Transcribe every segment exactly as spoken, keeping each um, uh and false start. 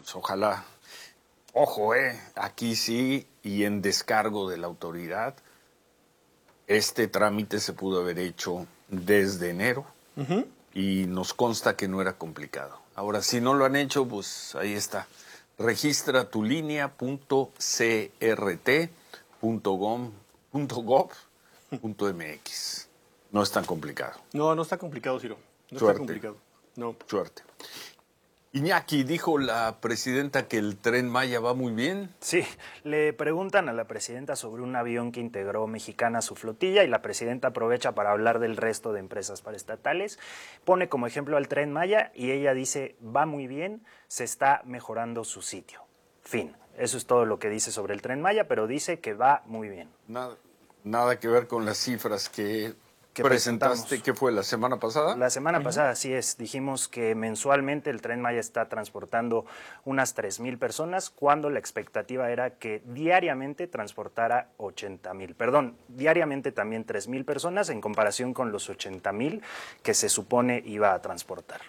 pues ojalá. Ojo, eh, aquí sí, y en descargo de la autoridad, este trámite se pudo haber hecho desde enero uh-huh. y nos consta que no era complicado. Ahora, si no lo han hecho, pues ahí está. Registra tu línea punto c r t punto gov punto m x. No es tan complicado. No, no está complicado, Ciro. No Suerte. está complicado. No. Suerte. Iñaki, dijo la presidenta que el Tren Maya va muy bien. Sí, le preguntan a la presidenta sobre un avión que integró Mexicana a su flotilla y la presidenta aprovecha para hablar del resto de empresas paraestatales. Pone como ejemplo al Tren Maya y ella dice, va muy bien, se está mejorando su sitio. Fin. Eso es todo lo que dice sobre el Tren Maya, pero dice que va muy bien. Nada, nada que ver con las cifras que... ¿Qué presentaste? ¿Qué fue, la semana pasada? La semana uh-huh. pasada, así es. Dijimos que mensualmente el Tren Maya está transportando unas tres mil personas, cuando la expectativa era que diariamente transportara ochenta mil. Perdón, diariamente también tres mil personas en comparación con los ochenta mil que se supone iba a transportar.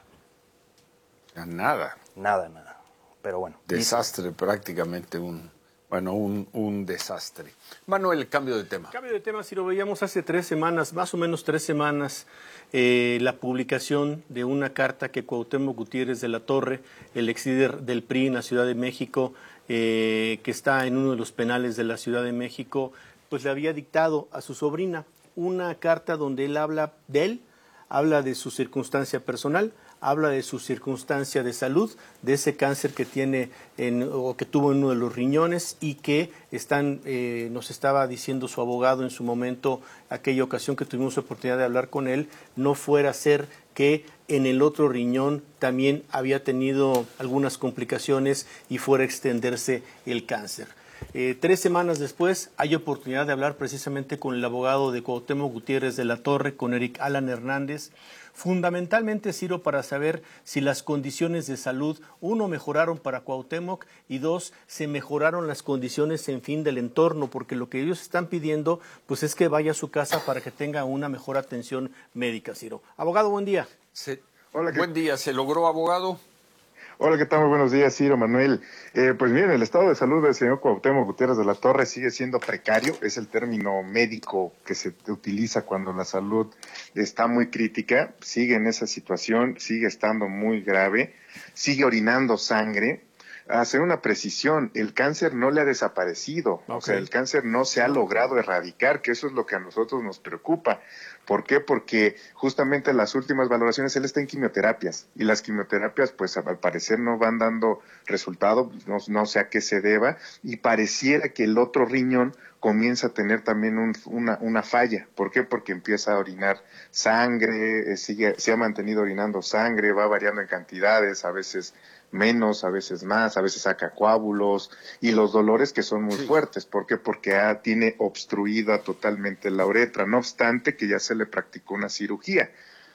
Nada. Nada, nada. Pero bueno. Desastre dice. prácticamente un... Bueno, un, un desastre. Manuel, cambio de tema. Cambio de tema, si lo veíamos hace tres semanas, más o menos tres semanas, eh, la publicación de una carta que Cuauhtémoc Gutiérrez de la Torre, el ex líder del P R I en la Ciudad de México, eh, que está en uno de los penales de la Ciudad de México, pues le había dictado a su sobrina una carta donde él habla de él, habla de su circunstancia personal, habla de su circunstancia de salud, de ese cáncer que tiene en, o que tuvo en uno de los riñones y que están, eh, nos estaba diciendo su abogado en su momento, aquella ocasión que tuvimos oportunidad de hablar con él, no fuera a ser que en el otro riñón también había tenido algunas complicaciones y fuera a extenderse el cáncer. Eh, tres semanas después hay oportunidad de hablar precisamente con el abogado de Cuauhtémoc Gutiérrez de la Torre, con Eric Alan Hernández, fundamentalmente, Ciro, para saber si las condiciones de salud, uno, mejoraron para Cuauhtémoc y dos, se mejoraron las condiciones, en fin, del entorno, porque lo que ellos están pidiendo pues es que vaya a su casa para que tenga una mejor atención médica, Ciro. Abogado, buen día. Se... Hola, buen día, ¿se logró, abogado? Hola, ¿qué tal? Muy buenos días, Ciro, Manuel. Eh, pues miren, el estado de salud del señor Cuauhtémoc Gutiérrez de la Torre sigue siendo precario, es el término médico que se utiliza cuando la salud está muy crítica, sigue en esa situación, sigue estando muy grave, sigue orinando sangre. Hacer una precisión, el cáncer no le ha desaparecido, okay. O sea, el cáncer no se ha logrado erradicar, que eso es lo que a nosotros nos preocupa. ¿Por qué? Porque justamente en las últimas valoraciones él está en quimioterapias y las quimioterapias pues al parecer no van dando resultado, no, no sé a qué se deba, y pareciera que el otro riñón comienza a tener también un, una, una falla. ¿Por qué? Porque empieza a orinar sangre, eh, sigue, se ha mantenido orinando sangre, va variando en cantidades, a veces menos, a veces más, a veces saca coágulos, y los dolores que son muy sí. fuertes. ¿Por qué? Porque ah, tiene obstruida totalmente la uretra, no obstante que ya se le practicó una cirugía.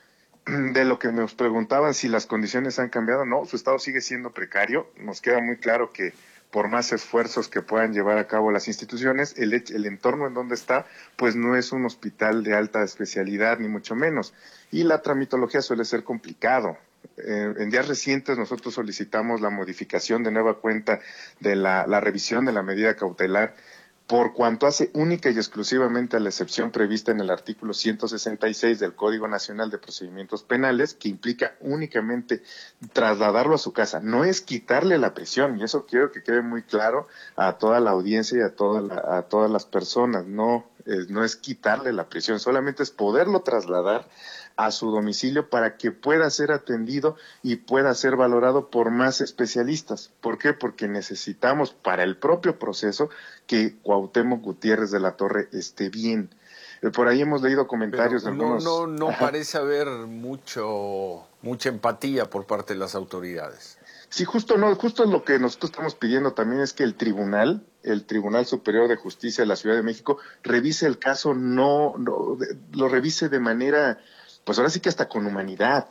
De lo que nos preguntaban si las condiciones han cambiado, no, su estado sigue siendo precario. Nos queda muy claro que por más esfuerzos que puedan llevar a cabo las instituciones, el, el entorno en donde está, pues no es un hospital de alta especialidad, ni mucho menos. Y la tramitología suele ser complicado. Eh, en días recientes nosotros solicitamos la modificación de nueva cuenta de la, la revisión de la medida cautelar, por cuanto hace única y exclusivamente a la excepción prevista en el artículo ciento sesenta y seis del Código Nacional de Procedimientos Penales, que implica únicamente trasladarlo a su casa. No es quitarle la prisión, y eso quiero que quede muy claro a toda la audiencia y a, toda la, a todas las personas. No, eh, no es quitarle la prisión, solamente es poderlo trasladar a su domicilio para que pueda ser atendido y pueda ser valorado por más especialistas. ¿Por qué? Porque necesitamos para el propio proceso que Cuauhtémoc Gutiérrez de la Torre esté bien. Eh, por ahí hemos leído comentarios Pero de no, algunos... No, no, no parece haber mucho, mucha empatía por parte de las autoridades. Sí, justo no, justo lo que nosotros estamos pidiendo también es que el tribunal, el Tribunal Superior de Justicia de la Ciudad de México, revise el caso, no, no lo revise de manera... pues ahora sí que hasta con humanidad.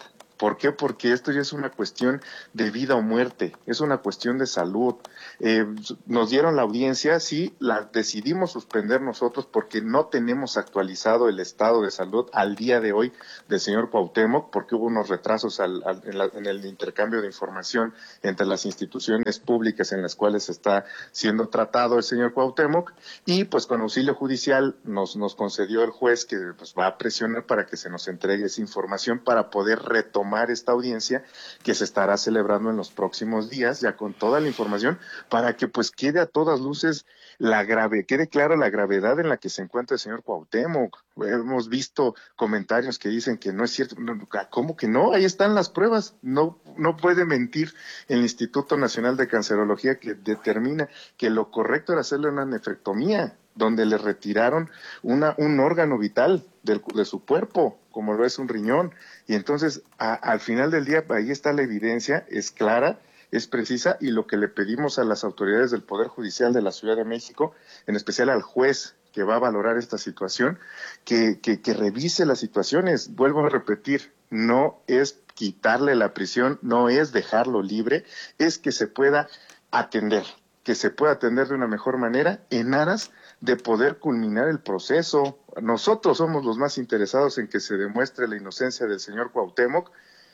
¿Por qué? Porque esto ya es una cuestión de vida o muerte, es una cuestión de salud. Eh, nos dieron la audiencia, sí, la decidimos suspender nosotros porque no tenemos actualizado el estado de salud al día de hoy del señor Cuauhtémoc, porque hubo unos retrasos al, al, en, la, en el intercambio de información entre las instituciones públicas en las cuales está siendo tratado el señor Cuauhtémoc, y pues con auxilio judicial nos, nos concedió el juez que pues, va a presionar para que se nos entregue esa información para poder retomar esta audiencia que se estará celebrando en los próximos días, ya con toda la información, para que pues quede a todas luces la grave, quede clara la gravedad en la que se encuentra el señor Cuauhtémoc. Hemos visto comentarios que dicen que no es cierto. ¿Cómo que no? Ahí están las pruebas. No, no puede mentir el Instituto Nacional de Cancerología, que determina que lo correcto era hacerle una nefrectomía, donde le retiraron una, un órgano vital del, de su cuerpo, como lo es un riñón. Y entonces, a, al final del día, ahí está la evidencia, es clara, es precisa, y lo que le pedimos a las autoridades del Poder Judicial de la Ciudad de México, en especial al juez que va a valorar esta situación, que, que, que revise las situaciones. Vuelvo a repetir, no es quitarle la prisión, no es dejarlo libre, es que se pueda atender, que se pueda atender de una mejor manera en aras de poder culminar el proceso. Nosotros somos los más interesados en que se demuestre la inocencia del señor Cuauhtémoc,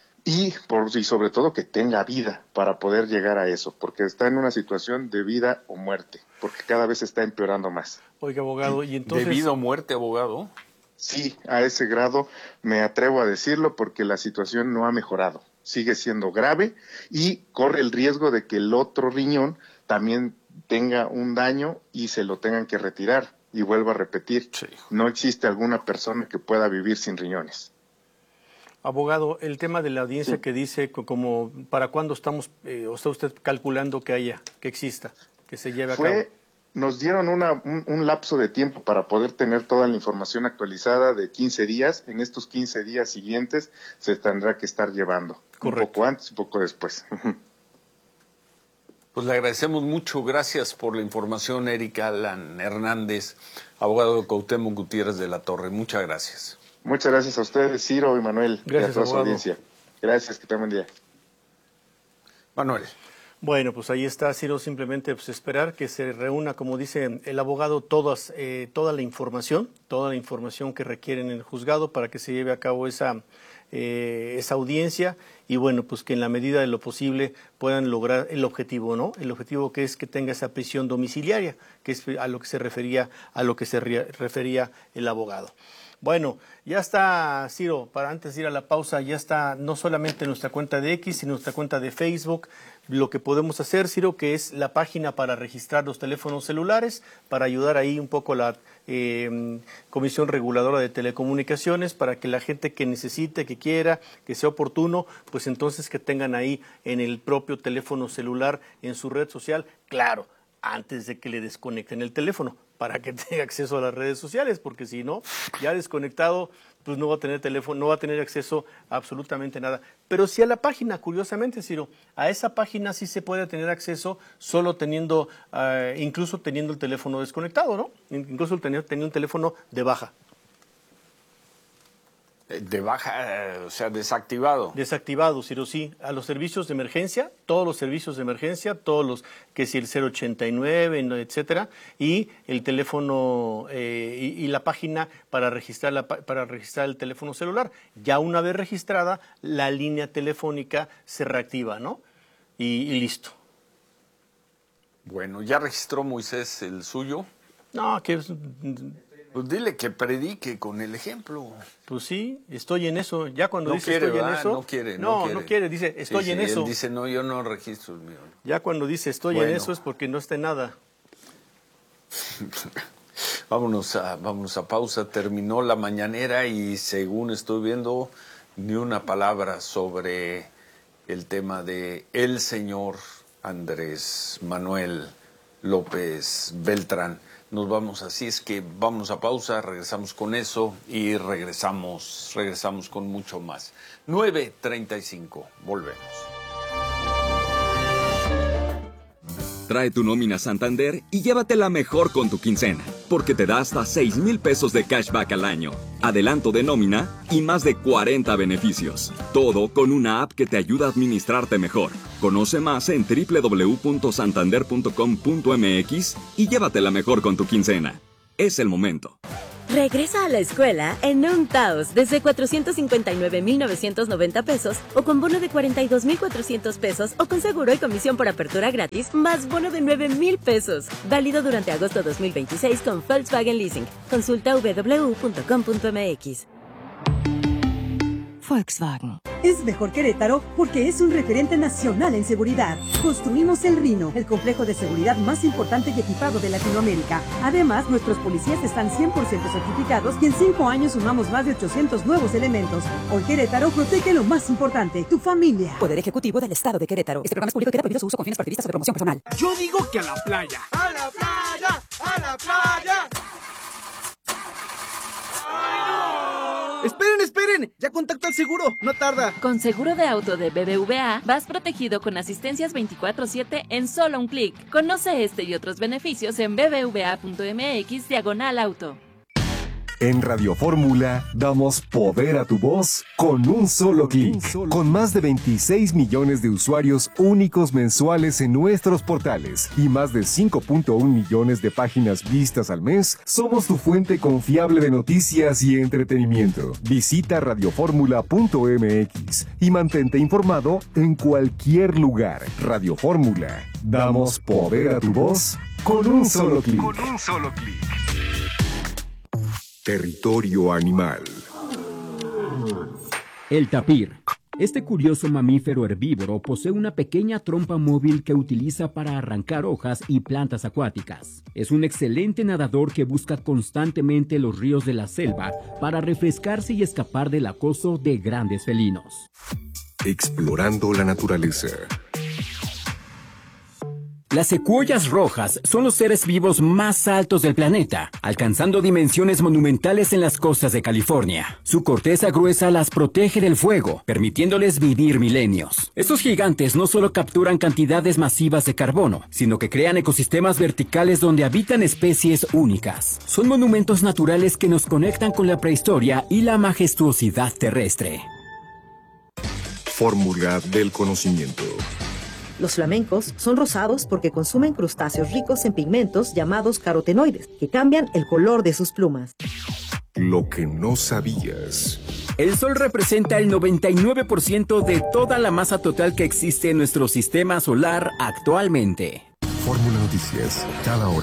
y, por, y sobre todo que tenga vida para poder llegar a eso, porque está en una situación de vida o muerte, porque cada vez está empeorando más. Oiga, abogado, y entonces... ¿De vida o muerte, abogado? Sí, a ese grado me atrevo a decirlo, porque la situación no ha mejorado, sigue siendo grave y corre el riesgo de que el otro riñón también tenga un daño y se lo tengan que retirar. Y vuelvo a repetir, sí, no existe alguna persona que pueda vivir sin riñones. Abogado, el tema de la audiencia sí. que dice como para cuándo estamos, eh, o está usted calculando que haya, que exista, que se lleve a Fue, cabo. Nos dieron una, un, un lapso de tiempo para poder tener toda la información actualizada de quince días. En estos quince días siguientes se tendrá que estar llevando. Correcto. Un poco antes, un poco después. Pues le agradecemos mucho. Gracias por la información, Erika Alan Hernández, abogado de Cuauhtémoc Gutiérrez de la Torre. Muchas gracias. Muchas gracias a ustedes, Ciro y Manuel, gracias, y a toda su abogado. audiencia. Gracias, que tengan buen día. Manuel. Bueno, pues ahí está, Ciro, simplemente pues, esperar que se reúna, como dice el abogado, todas, eh, toda la información, toda la información que requieren en el juzgado para que se lleve a cabo esa, eh, esa audiencia y bueno, pues que en la medida de lo posible puedan lograr el objetivo, ¿no? El objetivo que es que tenga esa prisión domiciliaria, que es a lo que se refería, a lo que se refería el abogado. Bueno, ya está, Ciro, para antes de ir a la pausa, ya está no solamente nuestra cuenta de X, sino nuestra cuenta de Facebook. Lo que podemos hacer, Ciro, que es la página para registrar los teléfonos celulares, para ayudar ahí un poco a la eh, Comisión Reguladora de Telecomunicaciones, para que la gente que necesite, que quiera, que sea oportuno, pues entonces que tengan ahí en el propio teléfono celular, en su red social, claro, antes de que le desconecten el teléfono, para que tenga acceso a las redes sociales, porque si no, ya desconectado, pues no va a tener teléfono, no va a tener acceso a absolutamente nada. Pero sí a la página, curiosamente, Ciro, a esa página sí se puede tener acceso solo teniendo, uh, incluso teniendo el teléfono desconectado, ¿no? Incluso teniendo, teniendo un teléfono de baja. De baja, o sea, desactivado. Desactivado, Ciro, sí. A los servicios de emergencia, todos los servicios de emergencia, todos los, que si el cero ochenta y nueve, etcétera, y el teléfono eh, y, y la página para registrar, la, para registrar el teléfono celular. Ya una vez registrada, la línea telefónica se reactiva, ¿no? Y, y listo. Bueno, ¿ya registró Moisés el suyo? No, que... Pues dile que predique con el ejemplo. Pues sí, estoy en eso. Ya cuando no dice quiere, estoy ¿verdad? en eso. No quiere, no, no quiere. No quiere, dice estoy sí, en sí, eso. Él dice no, yo no registro el mío. Ya cuando dice estoy bueno. en eso es porque no está en nada. vámonos a, vámonos a pausa. Terminó la mañanera y según estoy viendo, ni una palabra sobre el tema de el señor Andrés Manuel López Beltrán. Nos vamos, así es que vamos a pausa, regresamos con eso y regresamos, regresamos con mucho más. nueve treinta y cinco, volvemos. Trae tu nómina Santander y llévatela mejor con tu quincena, porque te da hasta seis mil pesos de cashback al año, adelanto de nómina y más de cuarenta beneficios. Todo con una app que te ayuda a administrarte mejor. Conoce más en doble u doble u doble u punto santander punto com punto m x y llévatela mejor con tu quincena. Es el momento. Regresa a la escuela en un Taos desde cuatrocientos cincuenta y nueve mil novecientos noventa pesos o con bono de cuarenta y dos mil cuatrocientos pesos o con seguro y comisión por apertura gratis más bono de nueve mil pesos. Válido durante agosto dos mil veintiséis con Volkswagen Leasing. Consulta doble u doble u doble u punto com punto m x. Volkswagen. Es mejor Querétaro porque es un referente nacional en seguridad. Construimos el Rino, el complejo de seguridad más importante y equipado de Latinoamérica. Además, nuestros policías están cien por ciento certificados y en cinco años sumamos más de ochocientos nuevos elementos. Hoy Querétaro protege lo más importante, tu familia. Poder Ejecutivo del Estado de Querétaro. Este programa es público y queda prohibido su uso con fines partidistas o de promoción personal. Yo digo que a la playa. ¡A la playa! ¡A la playa! ¡Esperen, esperen! ¡Ya contacto al seguro! ¡No tarda! Con seguro de auto de B B V A, vas protegido con asistencias veinticuatro siete en solo un clic. Conoce este y otros beneficios en b b v a punto m x diagonal auto. En Radio Fórmula damos poder a tu voz con un solo clic. Con más de veintiséis millones de usuarios únicos mensuales en nuestros portales y más de cinco punto uno millones de páginas vistas al mes, somos tu fuente confiable de noticias y entretenimiento. Visita radio fórmula punto m x y mantente informado en cualquier lugar. Radio Fórmula. Damos poder a tu voz con un solo clic. Con un solo clic. Territorio animal. El tapir. Este curioso mamífero herbívoro posee una pequeña trompa móvil que utiliza para arrancar hojas y plantas acuáticas. Es un excelente nadador que busca constantemente los ríos de la selva para refrescarse y escapar del acoso de grandes felinos. Explorando la naturaleza. Las secuoyas rojas son los seres vivos más altos del planeta, alcanzando dimensiones monumentales en las costas de California. Su corteza gruesa las protege del fuego, permitiéndoles vivir milenios. Estos gigantes no solo capturan cantidades masivas de carbono, sino que crean ecosistemas verticales donde habitan especies únicas. Son monumentos naturales que nos conectan con la prehistoria y la majestuosidad terrestre. Fórmula del conocimiento. Los flamencos son rosados porque consumen crustáceos ricos en pigmentos llamados carotenoides, que cambian el color de sus plumas. Lo que no sabías. El Sol representa el noventa y nueve por ciento de toda la masa total que existe en nuestro sistema solar actualmente. Fórmula Noticias, cada hora.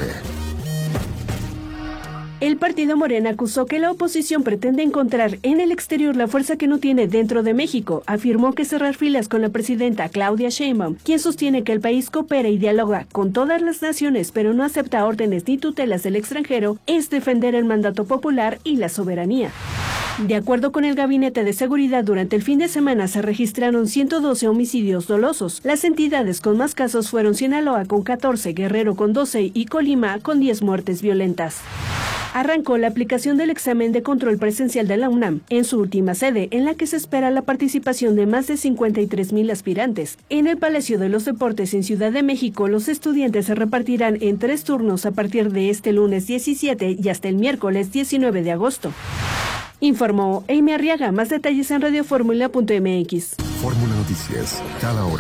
El partido Morena acusó que la oposición pretende encontrar en el exterior la fuerza que no tiene dentro de México. Afirmó que cerrar filas con la presidenta Claudia Sheinbaum, quien sostiene que el país coopera y dialoga con todas las naciones, pero no acepta órdenes ni tutelas del extranjero, es defender el mandato popular y la soberanía. De acuerdo con el Gabinete de Seguridad, durante el fin de semana se registraron ciento doce homicidios dolosos. Las entidades con más casos fueron Sinaloa con catorce, Guerrero con doce y Colima con diez muertes violentas. Arrancó la aplicación del examen de control presencial de la UNAM, en su última sede, en la que se espera la participación de más de cincuenta y tres mil aspirantes. En el Palacio de los Deportes en Ciudad de México, los estudiantes se repartirán en tres turnos a partir de este lunes diecisiete y hasta el miércoles diecinueve de agosto. Informó Amy Arriaga. Más detalles en radio fórmula punto m x. Fórmula Noticias, cada hora.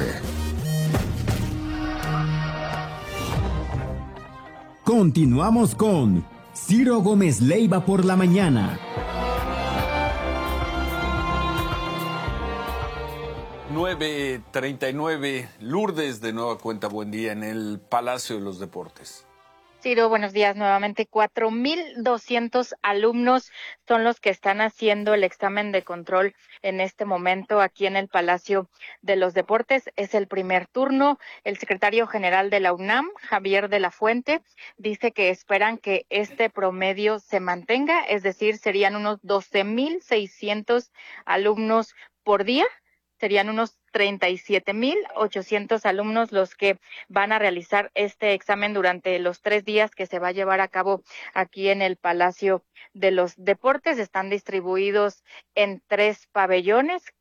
Continuamos con Ciro Gómez Leiva por la mañana. nueve treinta y nueve, Lourdes, de nueva cuenta, buen día en el Palacio de los Deportes. Ciro, buenos días nuevamente. cuatro mil doscientos alumnos son los que están haciendo el examen de control en este momento aquí en el Palacio de los Deportes. Es el primer turno. El secretario general de la UNAM, Javier de la Fuente, dice que esperan que este promedio se mantenga, es decir, serían unos doce mil seiscientos alumnos por día. Serían unos treinta y siete mil ochocientos alumnos los que van a realizar este examen durante los tres días que se va a llevar a cabo aquí en el Palacio de los Deportes. Están distribuidos en tres pabellones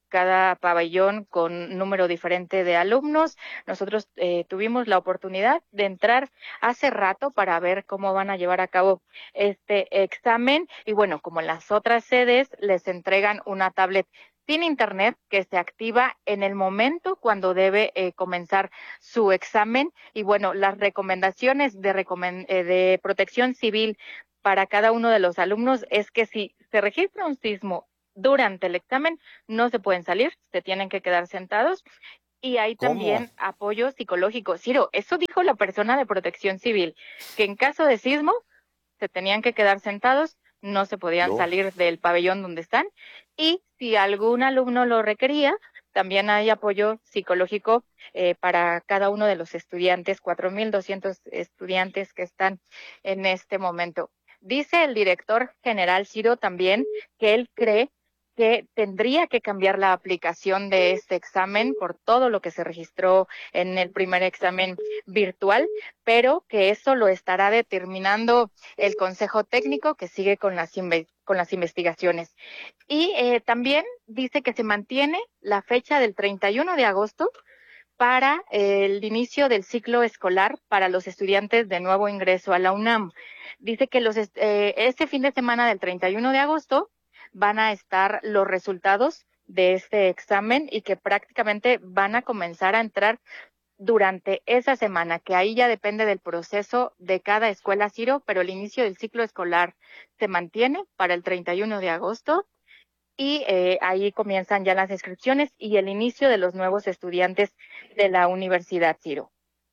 cada pabellón con número diferente de alumnos. Nosotros eh, tuvimos la oportunidad de entrar hace rato para ver cómo van a llevar a cabo este examen y bueno, como en las otras sedes, les entregan una tablet sin internet que se activa en el momento cuando debe eh, comenzar su examen y bueno, las recomendaciones de, recomen eh, de protección civil para cada uno de los alumnos es que si se registra un sismo durante el examen, no se pueden salir, se tienen que quedar sentados. Y hay ¿Cómo? también apoyo psicológico. Ciro, eso dijo la persona de protección civil, que en caso de sismo se tenían que quedar sentados, no se podían No. salir del pabellón donde están. Y si algún alumno lo requería, también hay apoyo psicológico eh, para cada uno de los estudiantes, cuatro mil doscientos estudiantes que están en este momento. Dice el director general Ciro también que él cree que tendría que cambiar la aplicación de este examen por todo lo que se registró en el primer examen virtual, pero que eso lo estará determinando el Consejo Técnico que sigue con las, inve- con las investigaciones. Y eh, también dice que se mantiene la fecha del treinta y uno de agosto para eh, el inicio del ciclo escolar para los estudiantes de nuevo ingreso a la UNAM. Dice que los eh, ese fin de semana del treinta y uno de agosto van a estar los resultados de este examen y que prácticamente van a comenzar a entrar durante esa semana, que ahí ya depende del proceso de cada escuela, Ciro, pero el inicio del ciclo escolar se mantiene para el treinta y uno de agosto y eh, ahí comienzan ya las inscripciones y el inicio de los nuevos estudiantes de la Universidad, Ciro.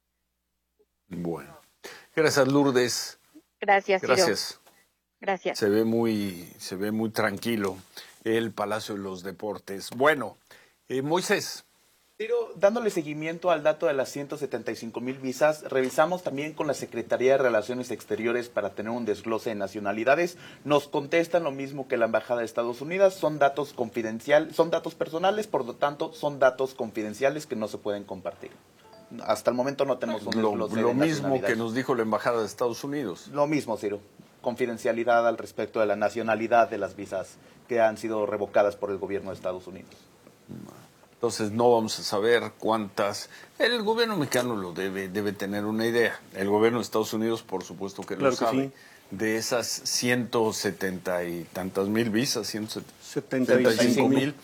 Bueno, gracias Lourdes. Gracias, Ciro. Gracias. Gracias. Se ve muy, se ve muy tranquilo el Palacio de los Deportes. Bueno, eh, Moisés. Pero dándole seguimiento al dato de las ciento setenta y cinco mil visas, revisamos también con la Secretaría de Relaciones Exteriores para tener un desglose de nacionalidades. Nos contestan lo mismo que la Embajada de Estados Unidos, son datos confidenciales, son datos personales, por lo tanto son datos confidenciales que no se pueden compartir. Hasta el momento no tenemos un desglose Lo, lo de mismo nacionalidades. que nos dijo la Embajada de Estados Unidos. Lo mismo, Ciro. Confidencialidad al respecto de la nacionalidad de las visas que han sido revocadas por el gobierno de Estados Unidos. Entonces no vamos a saber cuántas. El gobierno mexicano lo debe, debe tener una idea. El gobierno de Estados Unidos, por supuesto que Claro lo que sabe. sí. De esas ciento setenta y tantas mil visas, ciento setenta y cinco mil,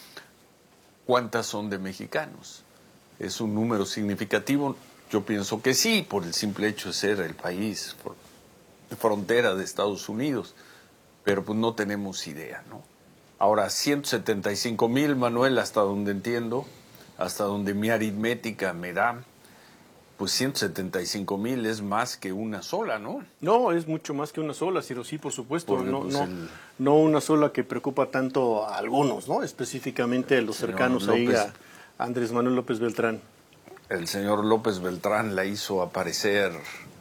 ¿cuántas son de mexicanos? ¿Es un número significativo? Yo pienso que sí, por el simple hecho de ser el país por, frontera de Estados Unidos, pero pues no tenemos idea, ¿no? Ahora, ciento setenta y cinco mil, Manuel, hasta donde entiendo, hasta donde mi aritmética me da, pues ciento setenta y cinco mil es más que una sola, ¿no? No, es mucho más que una sola, Ciro, sí, por supuesto. Porque, no, pues, no, el- no una sola que preocupa tanto a algunos, ¿no? Específicamente a los Señor cercanos ahí López. a Andrés Manuel López Beltrán. El señor López Beltrán la hizo aparecer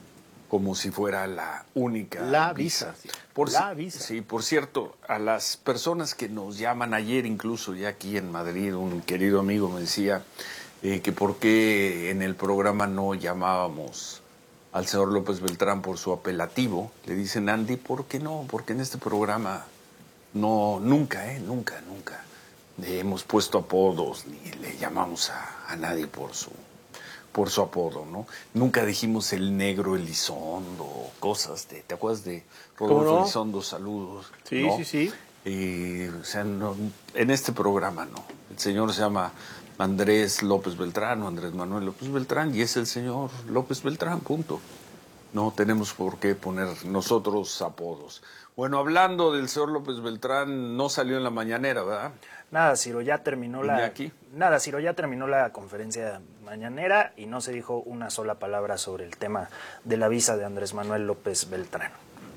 como si fuera la única La visa, sí. Por La ci- visa. Sí, por cierto, a las personas que nos llaman ayer, incluso ya aquí en Madrid, un querido amigo me decía eh, que por qué en el programa no llamábamos al señor López Beltrán por su apelativo. Le dicen, Andy, ¿por qué no? Porque en este programa no, nunca, ¿eh? Nunca, nunca le hemos puesto apodos ni le llamamos a, a nadie por su por su apodo, ¿no? Nunca dijimos el negro Elizondo, cosas de, ¿te acuerdas de Rodolfo ¿Cómo no? Elizondo? Saludos. Sí, ¿no? sí, sí. Y, o sea, no, en este programa no. El señor se llama Andrés López Beltrán o Andrés Manuel López Beltrán y es el señor López Beltrán, punto. No tenemos por qué poner nosotros apodos. Bueno, hablando del señor López Beltrán, no salió en la mañanera, ¿verdad? Nada, Ciro, ya terminó la Iñaki. Nada, Ciro, ya terminó la conferencia mañanera y no se dijo una sola palabra sobre el tema de la visa de Andrés Manuel López Beltrán.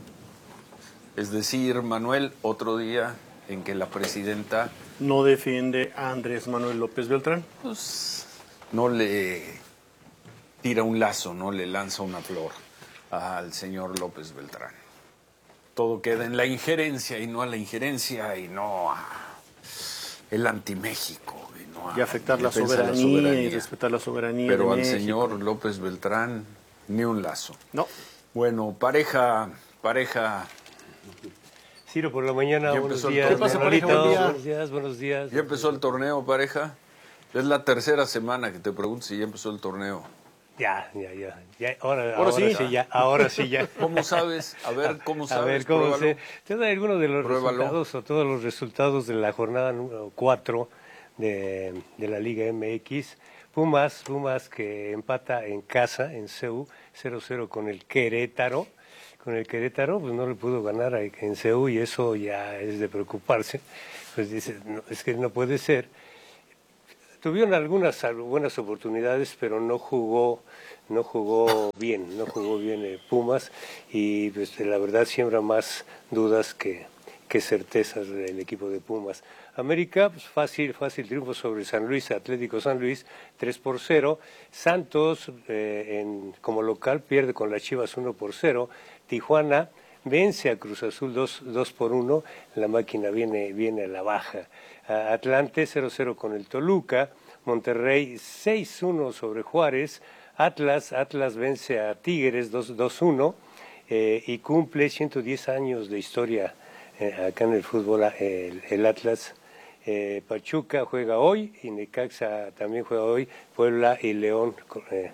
Es decir, Manuel, otro día en que la presidenta No defiende a Andrés Manuel López Beltrán. pues, no le tira un lazo, no le lanza una flor al señor López Beltrán. Todo queda en la injerencia y no a la injerencia y no a el anti-México. Y, no a Y afectar la defensa de soberanía, y respetar la soberanía Pero de al México. señor López Beltrán, ni un lazo. No. Bueno, pareja, pareja Ciro, por la mañana, buenos días. ¿Qué pasa, pareja? Buen día. Buenos días, buenos días. ¿Ya empezó el torneo, pareja? Es la tercera semana que te pregunto si ya empezó el torneo. Ya, ya, ya. ya ahora, ¿Ahora ahora sí? sí, ya. Ahora sí, ya. ¿Cómo sabes? A ver, ¿cómo sabes? A ver, ¿cómo Pruébalo. sé? Te doy algunos de los Pruébalo. resultados o todos los resultados de la jornada número cuatro de, de la Liga M X. Pumas, Pumas que empata en casa, en C U, cero cero con el Querétaro. Con el Querétaro, pues no le pudo ganar en C U y eso ya es de preocuparse. Pues dice, no, es que no puede ser. Tuvieron algunas buenas oportunidades, pero no jugó, no jugó bien, no jugó bien eh, Pumas y pues la verdad siembra más dudas que, que certezas del equipo de Pumas. América, pues fácil, fácil triunfo sobre San Luis, Atlético San Luis, tres por cero. Santos, eh, en, como local, pierde con las Chivas uno por cero. Tijuana vence a Cruz Azul dos por uno, la máquina viene, viene a la baja. Uh, Atlante cero cero con el Toluca, Monterrey seis uno sobre Juárez, Atlas, Atlas vence a Tigres dos uno eh, y cumple ciento diez años de historia eh, acá en el fútbol el, el Atlas. Eh, Pachuca juega hoy y Necaxa también juega hoy, Puebla y León eh,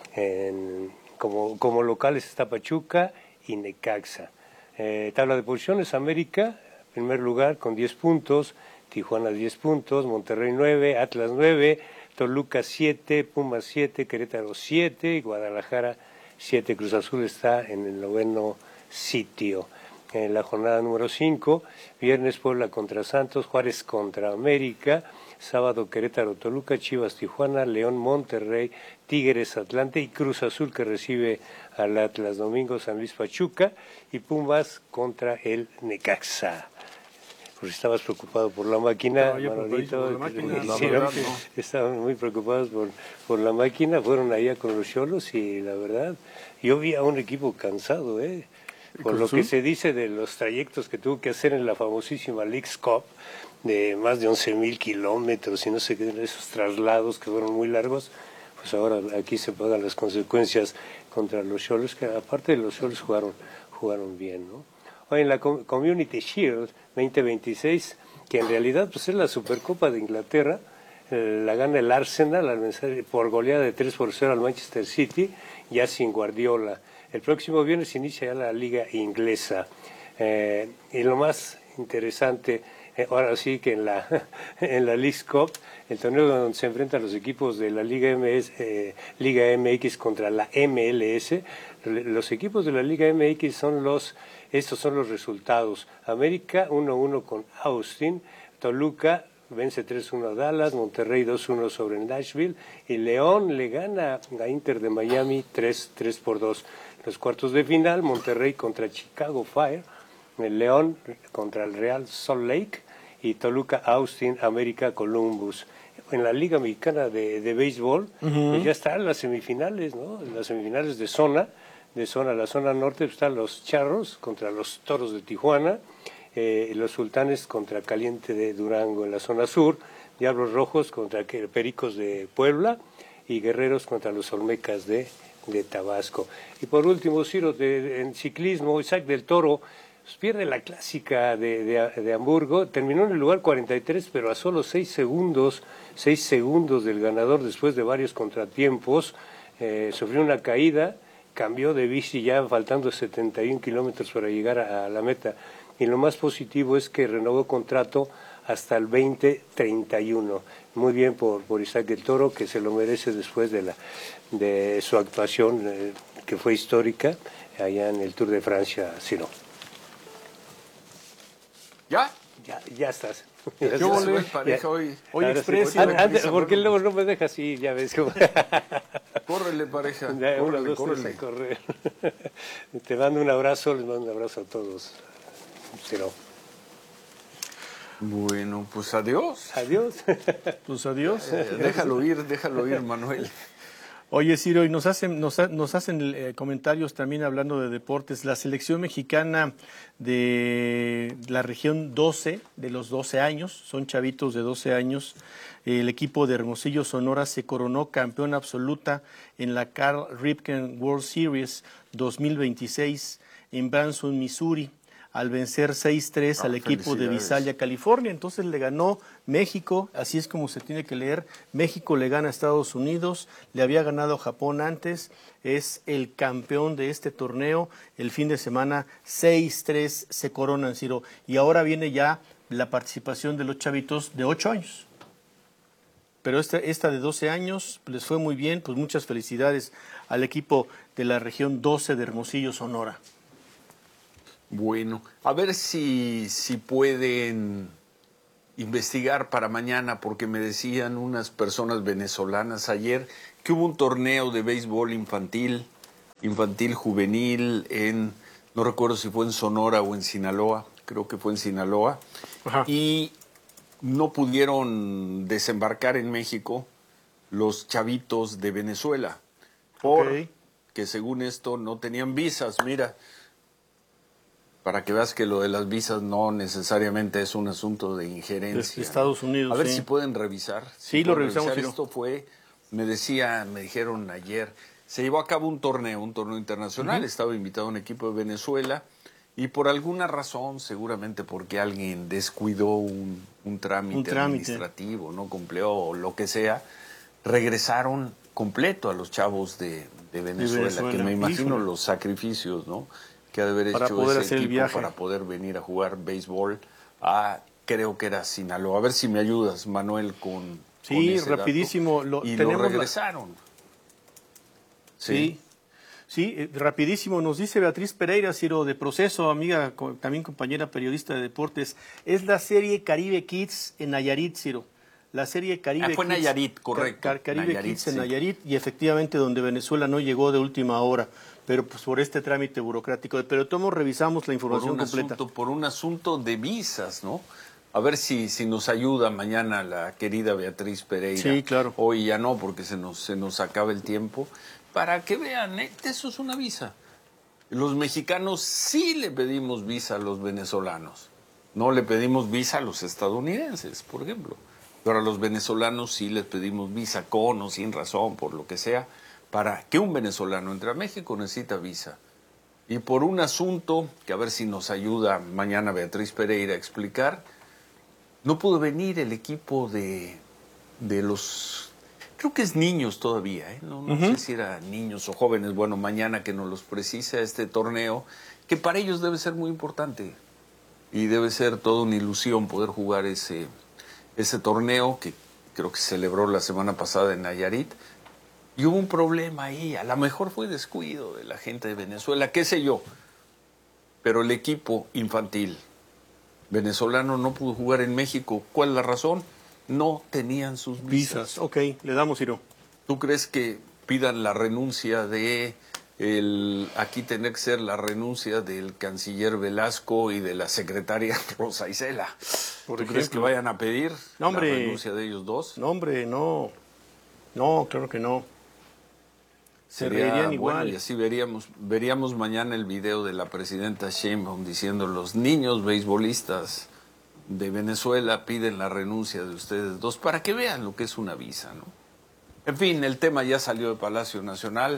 en, como, como locales está Pachuca y Necaxa. Eh, tabla de posiciones, América, primer lugar con diez puntos, Tijuana diez puntos, Monterrey nueve, Atlas nueve, Toluca siete, Pumas siete, Querétaro siete, Guadalajara siete, Cruz Azul está en el noveno sitio. En la jornada número cinco, viernes Puebla contra Santos, Juárez contra América, sábado Querétaro, Toluca, Chivas, Tijuana, León, Monterrey, Tigres, Atlante y Cruz Azul que recibe al Atlas. Domingo San Luis, Pachuca y Pumas contra el Necaxa. Por si estabas preocupado por la máquina, Manolito, la máquina, sí, verdad, ¿no? no. Estaban muy preocupados por, por la máquina, fueron allá con los Xolos y la verdad, yo vi a un equipo cansado, ¿eh? Por lo que se dice de los trayectos que tuvo que hacer en la famosísima Leagues Cup, de más de once mil kilómetros y no sé qué, esos traslados que fueron muy largos, pues ahora aquí se pagan las consecuencias contra los Xolos, que aparte de los Xolos jugaron, jugaron bien, ¿no? Hoy en la Community Shield veinte veintiséis, que en realidad pues es la Supercopa de Inglaterra, eh, la gana el Arsenal al vencer por goleada de tres por cero al Manchester City, ya sin Guardiola. El próximo viernes inicia ya la liga inglesa. Eh, y lo más interesante, eh, ahora sí que en la, en la Leagues Cup, el torneo donde se enfrentan los equipos de la Liga, M S, eh, Liga M X contra la M L S, los equipos de la Liga M X son los, estos son los resultados. América uno uno con Austin, Toluca vence tres uno a Dallas, Monterrey dos uno sobre Nashville y León le gana a Inter de Miami tres por dos. Los cuartos de final, Monterrey contra Chicago Fire, el León contra el Real Salt Lake y Toluca, Austin, América, Columbus. En la Liga Mexicana de, de Béisbol, uh-huh. pues ya están las semifinales, ¿no? Las semifinales de zona, de zona, la zona norte están los Charros contra los Toros de Tijuana, eh, los Sultanes contra Caliente de Durango en la zona sur, Diablos Rojos contra Pericos de Puebla y Guerreros contra los Olmecas de de Tabasco. Y por último, Ciro, de, en ciclismo, Isaac del Toro pues, pierde la clásica de, de, de Hamburgo, terminó en el lugar cuarenta y tres, pero a solo seis segundos, seis segundos del ganador después de varios contratiempos, eh, sufrió una caída, cambió de bici ya faltando setenta y un kilómetros para llegar a, a la meta. Y lo más positivo es que renovó contrato hasta el veinte treinta y uno. Muy bien por, por Isaac del Toro, que se lo merece después de la de su actuación, eh, que fue histórica, allá en el Tour de Francia, Ciro. ¿Ya? Ya, ya estás. Ya yo volví pareja hoy. Hoy Express. Porque luego no me dejas ir, ya ves. Cómo... Córrele, pareja. Ya, córrele, una, dos, córrele. Tres, correr. Te mando un abrazo, les mando un abrazo a todos. Ciro. Bueno, pues adiós. Adiós. Pues adiós. Eh, déjalo ir, déjalo ir, Manuel. Oye, Ciro, y nos hacen, nos, nos hacen eh, comentarios también hablando de deportes. La selección mexicana de la región doce, de los doce años, son chavitos de doce años. El equipo de Hermosillo, Sonora, se coronó campeón absoluta en la Carl Ripken World Series dos mil veintiséis en Branson, Missouri. al vencer seis tres Ah, al equipo de Visalia, California. Entonces le ganó México, así es como se tiene que leer. México le gana a Estados Unidos, le había ganado a Japón antes, es el campeón de este torneo. El fin de semana seis tres se coronan, Ciro. Y ahora viene ya la participación de los chavitos de ocho años. Pero esta, esta de doce años les fue muy bien, pues muchas felicidades al equipo de la región doce de Hermosillo, Sonora. Bueno, a ver si, si pueden investigar para mañana, porque me decían unas personas venezolanas ayer que hubo un torneo de béisbol infantil, infantil juvenil en, no recuerdo si fue en Sonora o en Sinaloa, creo que fue en Sinaloa, Ajá. y no pudieron desembarcar en México los chavitos de Venezuela, porque okay. según esto no tenían visas. Mira, para que veas que lo de las visas no necesariamente es un asunto de injerencia. De Estados Unidos, A ver sí. si pueden revisar. Sí, si lo revisamos. Revisar. Esto fue, me decía, me dijeron ayer, se llevó a cabo un torneo, un torneo internacional, uh-huh. estaba invitado un equipo de Venezuela, y por alguna razón, seguramente porque alguien descuidó un, un, trámite, un trámite administrativo, no cumplió o lo que sea, regresaron completo a los chavos de, de, Venezuela, de Venezuela, que me imagino Híjole. los sacrificios, ¿no? que ha de haber para hecho poder ese hacer equipo el viaje. para poder venir a jugar béisbol a, creo que era Sinaloa. A ver si me ayudas, Manuel, con Sí, con rapidísimo. Lo, y lo regresaron. La... Sí. sí. Sí, eh, rapidísimo, nos dice Beatriz Pereira, Ciro, de Proceso, amiga, co también compañera periodista de deportes, es la serie Caribe Kids en Nayarit, Ciro. La serie Caribe ah, fue Kids. Nayarit, correcto. Car Caribe Nayarit, Kids en sí. Nayarit, y efectivamente donde Venezuela no llegó de última hora, pero pues por este trámite burocrático. Pero todos revisamos la información por un completa. Asunto, por un asunto de visas, ¿no? A ver si, si nos ayuda mañana la querida Beatriz Pereira. Sí, claro. Hoy ya no, porque se nos, se nos acaba el tiempo. Para que vean, ¿eh? Eso es una visa. Los mexicanos sí le pedimos visa a los venezolanos. No le pedimos visa a los estadounidenses, por ejemplo. Pero a los venezolanos sí les pedimos visa, con o sin razón, por lo que sea. Para que un venezolano entre a México necesita visa. Y por un asunto, que a ver si nos ayuda mañana Beatriz Pereira a explicar, no pudo venir el equipo de, de los... Creo que es niños todavía, ¿eh? No, no uh-huh. sé si era niños o jóvenes. Bueno, mañana que nos los precise este torneo, que para ellos debe ser muy importante. Y debe ser toda una ilusión poder jugar ese, ese torneo, que creo que se celebró la semana pasada en Nayarit. Y hubo un problema ahí. A lo mejor fue descuido de la gente de Venezuela, qué sé yo. Pero el equipo infantil venezolano no pudo jugar en México. ¿Cuál es la razón? No tenían sus visas. Visas, ok, le damos, Ciro. ¿Tú crees que pidan la renuncia de el, aquí tendría que ser la renuncia del canciller Velasco y de la secretaria Rosa Isela? ¿Tú ejemplo, crees que vayan a pedir no, hombre, la renuncia de ellos dos? No, hombre, no. No, claro que no. Se Sería, reirían igual. Bueno, y así veríamos, veríamos mañana el video de la presidenta Sheinbaum diciendo: los niños beisbolistas de Venezuela piden la renuncia de ustedes dos, para que vean lo que es una visa, ¿no? En fin, el tema ya salió de Palacio Nacional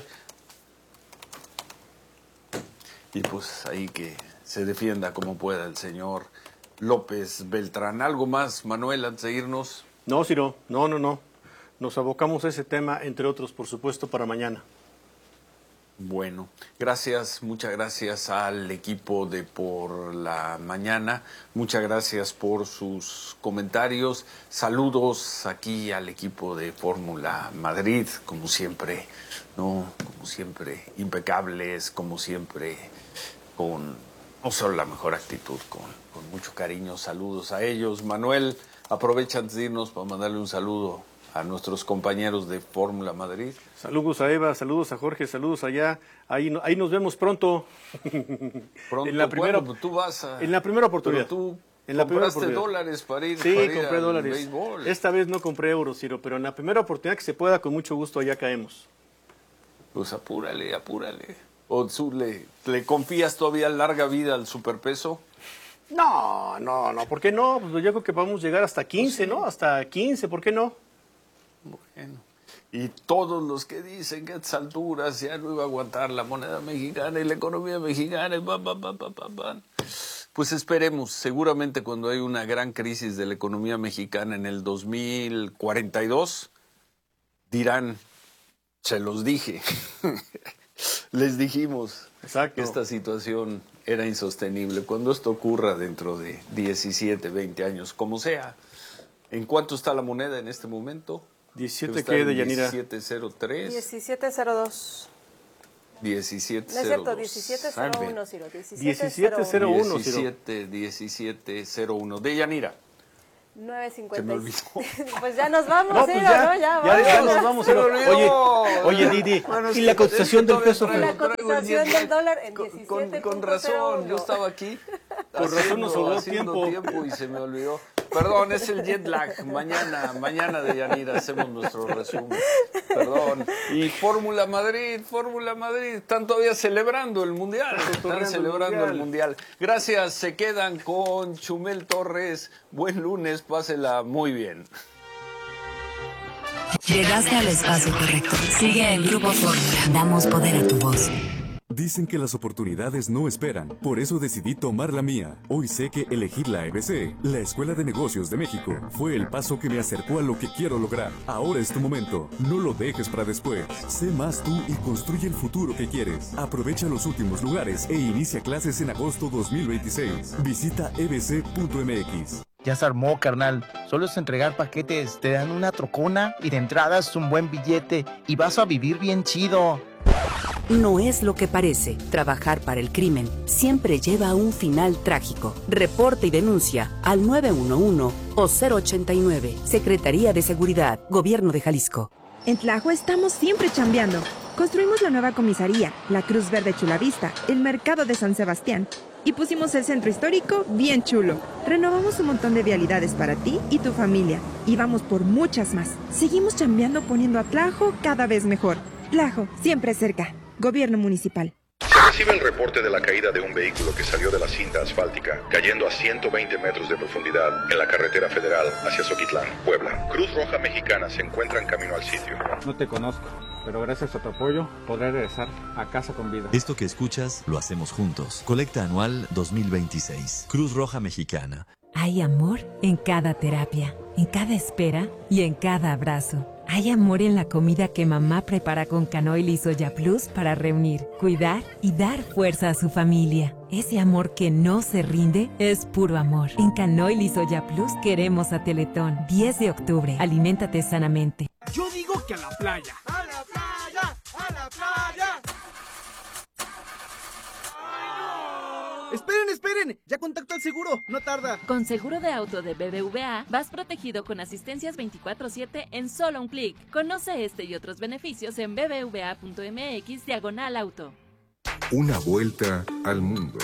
y pues ahí que se defienda como pueda el señor López Beltrán. ¿Algo más, Manuel, antes de irnos? No, Ciro, no, no, no. Nos abocamos a ese tema, entre otros, por supuesto, para mañana. Bueno, gracias, muchas gracias al equipo de Por la Mañana, muchas gracias por sus comentarios, saludos aquí al equipo de Fórmula Madrid, como siempre, ¿no? Como siempre, impecables, como siempre, con no solo la mejor actitud, con, con mucho cariño, saludos a ellos. Manuel, aprovecha antes de irnos para mandarle un saludo a nuestros compañeros de Fórmula Madrid. Saludos a Eva, saludos a Jorge, saludos allá. Ahí, ahí nos vemos pronto. Pronto, en la primera, bueno, tú vas a... En la primera oportunidad. Pero tú en la primera compraste dólares para ir, sí, para ir compré al dólares. béisbol. Esta vez no compré euros, Ciro, pero en la primera oportunidad que se pueda, con mucho gusto allá caemos. Pues apúrale, apúrale. ¿O tú le, le confías todavía larga vida al superpeso? No, no, no, ¿por qué no? Pues yo creo que vamos a llegar hasta quince, pues sí. ¿no? Hasta quince, ¿por qué no? Bueno, y todos los que dicen que a estas alturas ya no iba a aguantar la moneda mexicana y la economía mexicana, y pa, pa, pa, pa, pa, pa. Pues esperemos, seguramente cuando hay una gran crisis de la economía mexicana en el dos mil cuarenta y dos, dirán, se los dije, les dijimos Exacto. que esta situación era insostenible. Cuando esto ocurra dentro de diecisiete, veinte años, como sea, ¿en cuánto está la moneda en este momento? diecisiete qué, Deyanira. diecisiete cero tres. diecisiete cero dos. diecisiete No es cero dos. cierto, diecisiete cero uno, Ciro. diecisiete cero uno, Ciro. diecisiete, diecisiete cero uno. Deyanira. nueve cincuenta. Se me olvidó. Pues ya nos vamos, No, pues Ciro, ya, ¿no? Ya, ya, vamos. ya nos vamos, Ciro. Oye, oye, Didi, Bueno, es ¿y que- la cotización es que del peso? todavía Y la traigo- cotización del dólar en Con, diecisiete. con razón, yo estaba aquí. Por razón nos sobró haciendo tiempo. y se me olvidó. Perdón, es el jet lag. Mañana, mañana de Yanira hacemos nuestro resumen. Perdón. Y Fórmula Madrid, Fórmula Madrid. Están todavía celebrando el Mundial. Están celebrando el Mundial. Gracias, se quedan con Chumel Torres. Buen lunes, pásela muy bien. Llegaste al espacio correcto. Sigue el Grupo Fórmula. Damos poder a tu voz. Dicen que las oportunidades no esperan, por eso decidí tomar la mía. Hoy sé que elegir la E B C, la Escuela de Negocios de México, fue el paso que me acercó a lo que quiero lograr. Ahora es tu momento, no lo dejes para después. Sé más tú y construye el futuro que quieres. Aprovecha los últimos lugares e inicia clases en agosto dos mil veintiséis. Visita e b c punto m x. Ya se armó, carnal. Solo es entregar paquetes, te dan una trocona y de entrada es un buen billete y vas a vivir bien chido. No es lo que parece. Trabajar para el crimen siempre lleva a un final trágico. Reporte y denuncia al nueve uno uno o cero ochenta y nueve. Secretaría de Seguridad, Gobierno de Jalisco. En Tlajo estamos siempre chambeando. Construimos la nueva comisaría, la Cruz Verde Chulavista, el mercado de San Sebastián. Y pusimos el centro histórico bien chulo. Renovamos un montón de vialidades para ti y tu familia. Y vamos por muchas más. Seguimos chambeando poniendo a Tlajo cada vez mejor. Tlajo, siempre cerca. Gobierno Municipal. Se recibe el reporte de la caída de un vehículo que salió de la cinta asfáltica, cayendo a ciento veinte metros de profundidad en la carretera federal hacia Zoquitlán, Puebla. Cruz Roja Mexicana se encuentra en camino al sitio. No te conozco, pero gracias a tu apoyo podré regresar a casa con vida. Esto que escuchas lo hacemos juntos. Colecta anual dos mil veintiséis. Cruz Roja Mexicana. Hay amor en cada terapia, en cada espera y en cada abrazo. Hay amor en la comida que mamá prepara con Canoil y Soya Plus para reunir, cuidar y dar fuerza a su familia. Ese amor que no se rinde es puro amor. En Canoil y Soya Plus queremos a Teletón. diez de octubre. Aliméntate sanamente. Yo digo que a la playa. ¡A la playa! ¡A la playa! ¡Esperen, esperen! ¡Ya contacto al seguro! ¡No tarda! Con seguro de auto de B B V A, vas protegido con asistencias veinticuatro siete en solo un clic. Conoce este y otros beneficios en b b v a punto m x diagonal auto. Una vuelta al mundo.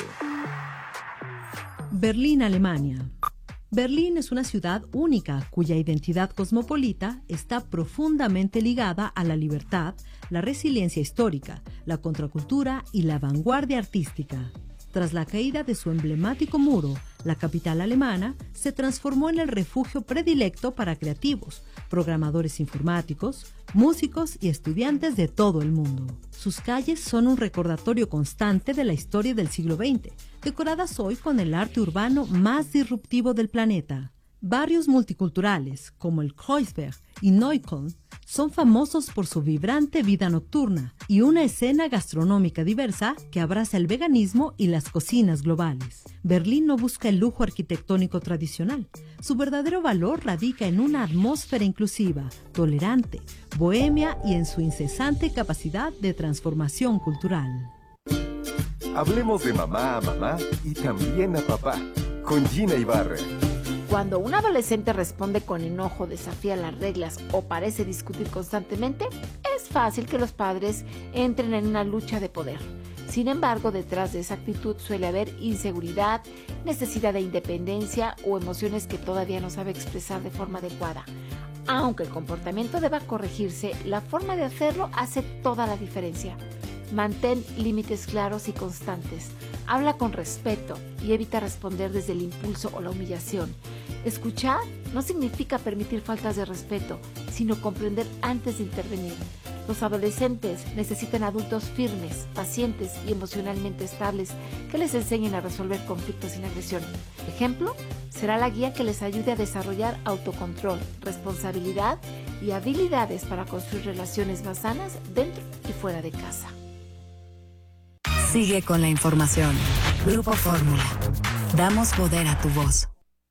Berlín, Alemania. Berlín es una ciudad única cuya identidad cosmopolita está profundamente ligada a la libertad, la resiliencia histórica, la contracultura y la vanguardia artística. Tras la caída de su emblemático muro, la capital alemana se transformó en el refugio predilecto para creativos, programadores informáticos, músicos y estudiantes de todo el mundo. Sus calles son un recordatorio constante de la historia del siglo veinte, decoradas hoy con el arte urbano más disruptivo del planeta. Barrios multiculturales como el Kreuzberg y Neukölln son famosos por su vibrante vida nocturna y una escena gastronómica diversa que abraza el veganismo y las cocinas globales. Berlín no busca el lujo arquitectónico tradicional. Su verdadero valor radica en una atmósfera inclusiva, tolerante, bohemia y en su incesante capacidad de transformación cultural. Hablemos de mamá a mamá y también a papá, con Gina Ibarra. Cuando un adolescente responde con enojo, desafía las reglas o parece discutir constantemente, es fácil que los padres entren en una lucha de poder. Sin embargo, detrás de esa actitud suele haber inseguridad, necesidad de independencia o emociones que todavía no sabe expresar de forma adecuada. Aunque el comportamiento deba corregirse, la forma de hacerlo hace toda la diferencia. Mantén límites claros y constantes. Habla con respeto y evita responder desde el impulso o la humillación. Escuchar no significa permitir faltas de respeto, sino comprender antes de intervenir. Los adolescentes necesitan adultos firmes, pacientes y emocionalmente estables que les enseñen a resolver conflictos sin agresión. Ejemplo, será la guía que les ayude a desarrollar autocontrol, responsabilidad y habilidades para construir relaciones más sanas dentro y fuera de casa. Sigue con la información. Grupo Fórmula. Damos poder a tu voz.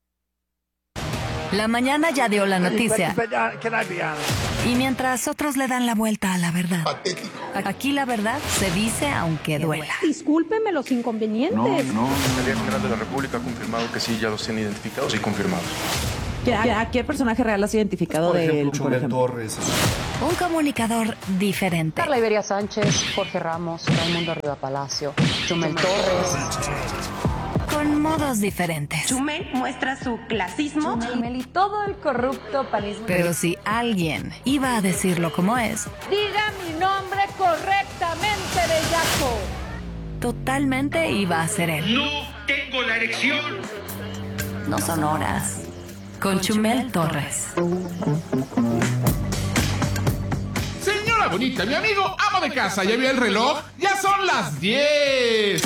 La mañana ya dio la noticia. Y mientras otros le dan la vuelta a la verdad. Aquí la verdad se dice aunque duela. Discúlpeme los inconvenientes. No, no. La Fiscalía General de la República ha confirmado que sí, ya los tienen identificados y confirmados. ¿A, ¿A qué personaje real has identificado de él? Por ejemplo, Torres. Un comunicador diferente. Carla Iberia Sánchez, Jorge Ramos, Raimundo Riva Palacio, Chumel Torres. Con modos diferentes. Chumel muestra su clasismo. Chumel y todo el corrupto panismo. Pero si alguien iba a decirlo como es, diga mi nombre correctamente, bellaco. Totalmente iba a ser él. No tengo la erección. No son horas. Con Chumel Torres. Señora bonita, mi amigo amo de casa, ¿ya vio el reloj? ¡Ya son las diez!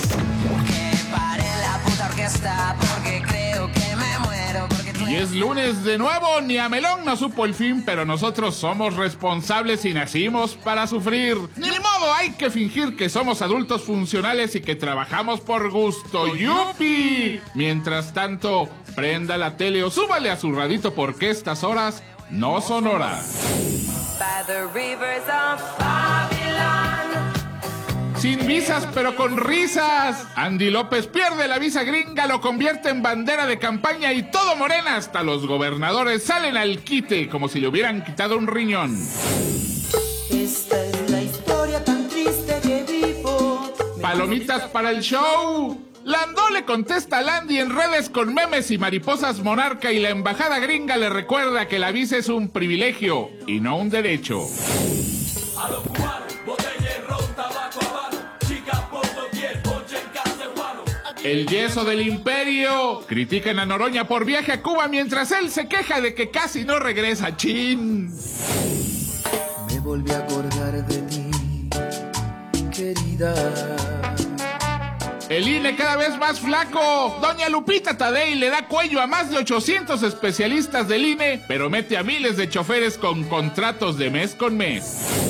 Porque creo que me muero. Y es lunes de nuevo, ni a Melón no supo el fin, pero nosotros somos responsables y nacimos para sufrir. Ni modo, hay que fingir que somos adultos funcionales y que trabajamos por gusto. ¡Yupi! Mientras tanto, prenda la tele o súbale a su radito porque estas horas no son horas. By the rivers of Babylon. Sin visas, pero con risas. Andy López pierde la visa gringa, lo convierte en bandera de campaña y todo Morena, hasta los gobernadores salen al quite como si le hubieran quitado un riñón. Esta es la historia tan triste que vivo. Palomitas para el show. Landó le contesta a Landy en redes con memes y mariposas monarca y la embajada gringa le recuerda que la visa es un privilegio y no un derecho. A lo cubano, botella, ron, tabaco, habano, chica, porno, piel, ponche en casa de Juano. El yeso del imperio. Critican a Noroña por viaje a Cuba mientras él se queja de que casi no regresa. ¡Chin! Me volví a acordar de ti, querida. El I N E cada vez más flaco. Doña Lupita Tadei le da cuello a más de ochocientos especialistas del I N E, pero mete a miles de choferes con contratos de mes con mes.